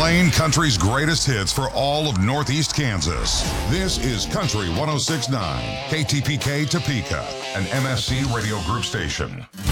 Playing country's greatest hits for all of Northeast Kansas. This is Country 106.9, KTPK Topeka, an MSC Radio Group station.